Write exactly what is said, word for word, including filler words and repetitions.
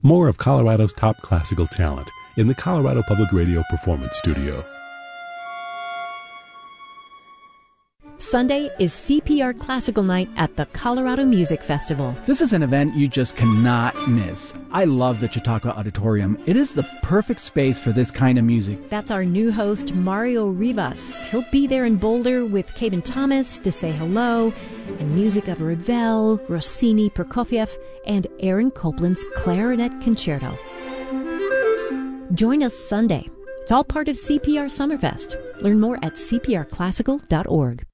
more of Colorado's top classical talent in the Colorado Public Radio Performance Studio. Sunday is C P R Classical Night at the Colorado Music Festival. This is an event you just cannot miss. I love the Chautauqua Auditorium. It is the perfect space for this kind of music. That's our new host, Mario Rivas. He'll be there in Boulder with Caben Thomas to say hello, and music of Ravel, Rossini, Prokofiev, and Aaron Copland's Clarinet Concerto. Join us Sunday. It's all part of C P R Summerfest. Learn more at c p r classical dot org.